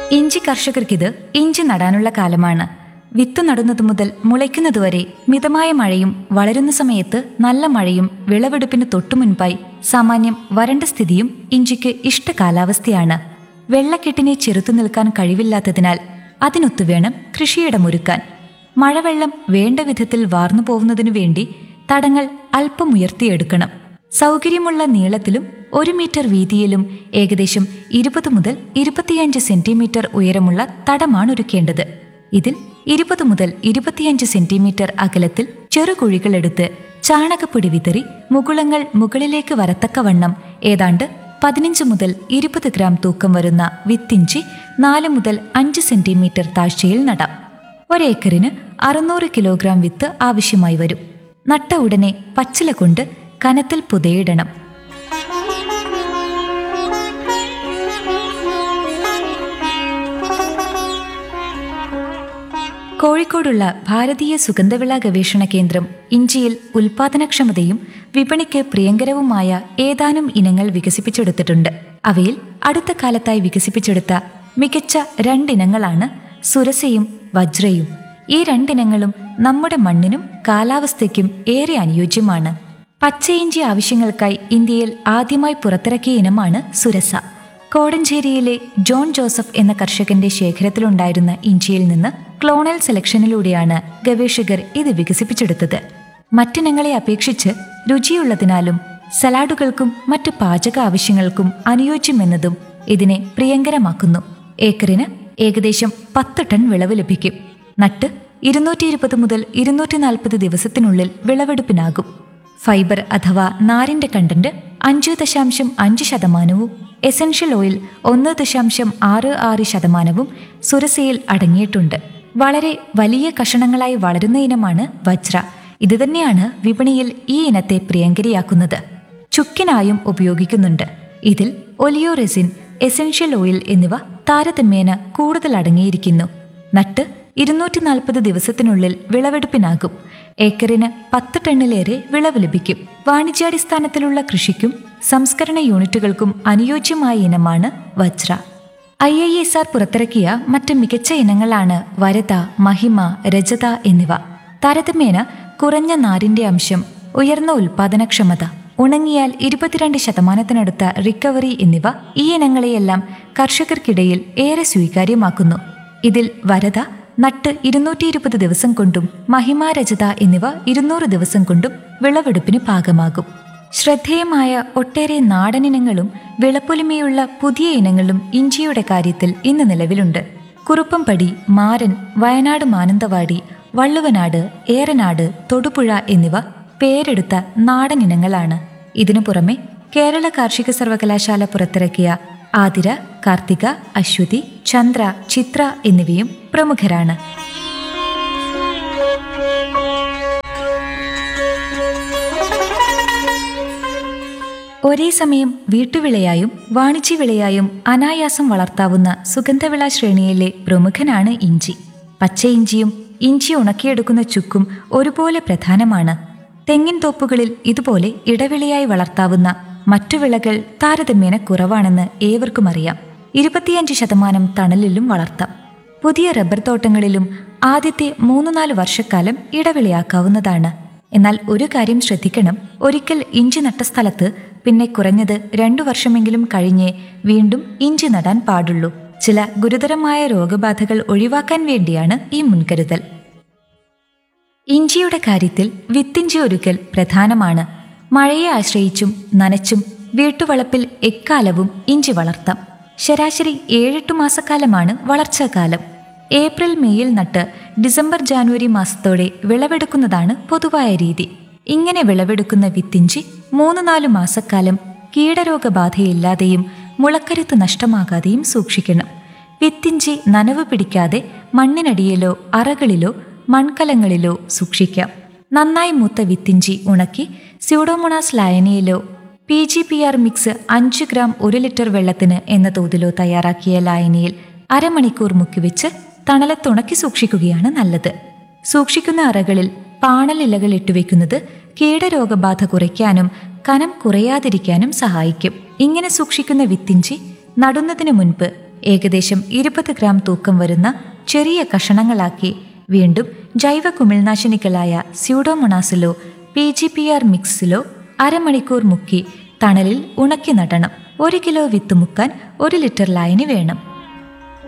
ഇഞ്ചി കർഷകർക്കിത് ഇഞ്ചി നടാനുള്ള കാലമാണ്. വിത്ത് നടുന്നതു മുതൽ മുളയ്ക്കുന്നതുവരെ മിതമായ മഴയും വളരുന്ന സമയത്ത് നല്ല മഴയും വിളവെടുപ്പിന് തൊട്ടുമുൻപായി സാമാന്യം വരണ്ട സ്ഥിതിയും ഇഞ്ചിക്ക് ഇഷ്ട കാലാവസ്ഥയാണ്. വെള്ളക്കെട്ടിനെ ചെറുത്തു നിൽക്കാൻ കഴിവില്ലാത്തതിനാൽ അതിനൊത്തു വേണം കൃഷിയിടമൊരുക്കാൻ. മഴവെള്ളം വേണ്ട വിധത്തിൽ വാർന്നു പോകുന്നതിനു വേണ്ടി തടങ്ങൾ അല്പം ഉയർത്തിയെടുക്കണം. സൗകര്യമുള്ള നീളത്തിലും 1 മീറ്റർ വീതിയിലും ഏകദേശം 20 മുതൽ 25 സെന്റിമീറ്റർ ഉയരമുള്ള തടമാണ് ഒരുക്കേണ്ടത്. ഇതിൽ 20 മുതൽ 25 സെന്റിമീറ്റർ അകലത്തിൽ ചെറുകുഴികളെടുത്ത് ചാണകപ്പൊടി വിതറി മുകുളങ്ങൾ മുകളിലേക്ക് വരത്തക്കവണ്ണം ഏതാണ്ട് 15 മുതൽ 20 ഗ്രാം തൂക്കം വരുന്ന വിത്തിഞ്ചി 4 മുതൽ 5 സെന്റിമീറ്റർ താഴ്ചയിൽ നടാം. ഒരേക്കറിന് 600 കിലോഗ്രാം വിത്ത് ആവശ്യമായി വരും. നട്ട ഉടനെ പച്ചില കൊണ്ട് കനത്തിൽ പുതയിടണം. കോഴിക്കോടുള്ള ഭാരതീയ സുഗന്ധവിള ഗവേഷണ കേന്ദ്രം ഇഞ്ചിയിൽ ഉൽപാദനക്ഷമതയും വിപണിക്ക് പ്രിയങ്കരവുമായ ഏതാനും ഇനങ്ങൾ വികസിപ്പിച്ചെടുത്തിട്ടുണ്ട്. അവയിൽ അടുത്ത കാലത്തായി വികസിപ്പിച്ചെടുത്ത മികച്ച 2 ഇനങ്ങളാണ് സുരസയും വജ്രയും. ഈ 2 ഇനങ്ങളും നമ്മുടെ മണ്ണിനും കാലാവസ്ഥയ്ക്കും ഏറെ അനുയോജ്യമാണ്. പച്ചയിഞ്ചി ആവശ്യങ്ങൾക്കായി ഇന്ത്യയിൽ ആദ്യമായി പുറത്തിറക്കിയ ഇനമാണ് സുരസ. കോടഞ്ചേരിയിലെ ജോൺ ജോസഫ് എന്ന കർഷകന്റെ ശേഖരത്തിലുണ്ടായിരുന്ന ഇഞ്ചിയിൽ നിന്ന് ക്ലോണൽ സെലക്ഷനിലൂടെയാണ് ഗവേഷകർ ഇത് വികസിപ്പിച്ചെടുത്തത്. മറ്റിനങ്ങളെ അപേക്ഷിച്ച് രുചിയുള്ളതിനാലും സലാഡുകൾക്കും മറ്റ് പാചക ആവശ്യങ്ങൾക്കും അനുയോജ്യമെന്നതും ഇതിനെ പ്രിയങ്കരമാക്കുന്നു. ഏക്കറിന് ഏകദേശം 10 ടൺ വിളവ് ലഭിക്കും. നട്ട് 220 മുതൽ 240 ദിവസത്തിനുള്ളിൽ വിളവെടുപ്പിനാകും. ഫൈബർ അഥവാ നാരിന്റെ കണ്ടന്റ് 5.5% എസൻഷ്യൽ ഓയിൽ 1.66% സുരസയിൽ അടങ്ങിയിട്ടുണ്ട്. വളരെ വലിയ കഷണങ്ങളായി വളരുന്ന ഇനമാണ് വജ്ര. ഇത് തന്നെയാണ് വിപണിയിൽ ഈ ഇനത്തെ പ്രിയങ്കരിയാക്കുന്നത്. ചുക്കിനായും ഉപയോഗിക്കുന്നുണ്ട്. ഇതിൽ ഒലിയോ റെസിൻ, എസൻഷ്യൽ ഓയിൽ എന്നിവ താരതമ്യേന കൂടുതൽ അടങ്ങിയിരിക്കുന്നു. നട്ട് 240 ദിവസത്തിനുള്ളിൽ വിളവെടുപ്പിനാകും. ഏക്കറിന് 10 ടണ്ണിലേറെ വിളവ് ലഭിക്കും. വാണിജ്യാടിസ്ഥാനത്തിലുള്ള കൃഷിക്കും സംസ്കരണ യൂണിറ്റുകൾക്കും അനുയോജ്യമായ ഇനമാണ് വജ്ര. IISR പുറത്തിറക്കിയ മറ്റ് മികച്ച ഇനങ്ങളാണ് വരദ, മഹിമ, രജത എന്നിവ. താരതമ്യേന കുറഞ്ഞ നാരിന്റെ അംശം, ഉയർന്ന ഉൽപാദനക്ഷമത, ഉണങ്ങിയാൽ 22% റിക്കവറി എന്നിവ ഈ ഇനങ്ങളെയെല്ലാം കർഷകർക്കിടയിൽ ഏറെ സ്വീകാര്യമാക്കുന്നു. ഇതിൽ വരദ നട്ട് 220 ദിവസം കൊണ്ടും മഹിമ, രജത എന്നിവ 200 ദിവസം കൊണ്ടും വിളവെടുപ്പിന് പാകമാകും. ശ്രദ്ധേയമായ ഒട്ടേറെ നാടനിനങ്ങളും വിളപ്പൊലിമയുള്ള പുതിയ ഇനങ്ങളും ഇഞ്ചിയുടെ കാര്യത്തിൽ ഇന്ന് നിലവിലുണ്ട്. കുറുപ്പംപടി, മാരൻ, വയനാട് മാനന്തവാടി, വള്ളുവനാട്, ഏറനാട്, തൊടുപുഴ എന്നിവ പേരെടുത്ത നാടനിനങ്ങളാണ്. ഇതിനു പുറമെ കേരള കാർഷിക സർവകലാശാല പുറത്തിറക്കിയ ആതിര, കാർത്തിക, അശ്വതി, ചന്ദ്ര, ചിത്ര എന്നിവയും പ്രമുഖരാണ്. ഒരേ സമയം വീട്ടുവിളയായും വാണിജ്യവിളയായും അനായാസം വളർത്താവുന്ന സുഗന്ധവിള ശ്രേണിയിലെ പ്രമുഖനാണ് ഇഞ്ചി. പച്ചയിഞ്ചിയും ഇഞ്ചി ഉണക്കിയെടുക്കുന്ന ചുക്കും ഒരുപോലെ പ്രധാനമാണ്. തെങ്ങിൻ തോപ്പുകളിൽ ഇതുപോലെ ഇടവിളയായി വളർത്താവുന്ന മറ്റു വിളകൾ താരതമ്യേന കുറവാണെന്ന് ഏവർക്കും അറിയാം. 25% തണലിലും വളർത്താം. പുതിയ റബ്ബർ തോട്ടങ്ങളിലും ആദ്യത്തെ 3-4 വർഷക്കാലം ഇടവിളയാക്കാവുന്നതാണ്. എന്നാൽ ഒരു കാര്യം ശ്രദ്ധിക്കണം. ഒരിക്കൽ ഇഞ്ചി നട്ട സ്ഥലത്ത് പിന്നെ കുറഞ്ഞത് 2 വർഷമെങ്കിലും കഴിഞ്ഞേ വീണ്ടും ഇഞ്ചി നടാൻ പാടുള്ളൂ. ചില ഗുരുതരമായ രോഗബാധകൾ ഒഴിവാക്കാൻ വേണ്ടിയാണ് ഈ മുൻകരുതൽ. ഇഞ്ചിയുടെ കാര്യത്തിൽ വിത്തിഞ്ചി ഒരുക്കൽ പ്രധാനമാണ്. മഴയെ ആശ്രയിച്ചും നനച്ചും വീട്ടുവളപ്പിൽ എക്കാലവും ഇഞ്ചി വളർത്താം. ശരാശരി 7-8 മാസക്കാലമാണ് വളർച്ചാകാലം. ഏപ്രിൽ മെയ്യിൽ നട്ട് ഡിസംബർ ജാനുവരി മാസത്തോടെ വിളവെടുക്കുന്നതാണ് പൊതുവായ രീതി. ഇങ്ങനെ വിളവെടുക്കുന്ന വിത്തിഞ്ചി 3-4 മാസക്കാലം കീടരോഗബാധയില്ലാതെയും മുളക്കരുത്ത് നഷ്ടമാകാതെയും സൂക്ഷിക്കണം. വിത്തിഞ്ചി നനവ് പിടിക്കാതെ മണ്ണിനടിയിലോ അറകളിലോ മൺകലങ്ങളിലോ സൂക്ഷിക്കാം. നന്നായി മൂത്ത വിത്തിഞ്ചി ഉണക്കി Pseudomonas ലായനിയിലോ PGPR mix 5 gram 1 litre വെള്ളത്തിന് എന്ന തോതിലോ തയ്യാറാക്കിയ ലായനിയിൽ അരമണിക്കൂർ മുക്കിവെച്ച് തണലത്തുണക്കി സൂക്ഷിക്കുകയാണ് നല്ലത്. സൂക്ഷിക്കുന്ന അറകളിൽ പാണലിലകൾ ഇട്ടുവെക്കുന്നത് കീടരോഗബാധ കുറയ്ക്കാനും കനം കുറയാതിരിക്കാനും സഹായിക്കും. ഇങ്ങനെ സൂക്ഷിക്കുന്ന വിത്തിഞ്ചി നടുന്നതിനു മുൻപ് ഏകദേശം 20 ഗ്രാം തൂക്കം വരുന്ന ചെറിയ കഷണങ്ങളാക്കി വീണ്ടും ജൈവ കുമിൾനാശിനികളായ സ്യൂഡോമൊണാസിലോ PGPR മിക്സിലോ അരമണിക്കൂർ മുക്കി തണലിൽ ഉണക്കി നടണം. 1 കിലോ വിത്ത് മുക്കാൻ 1 ലിറ്റർ ലായനി വേണം.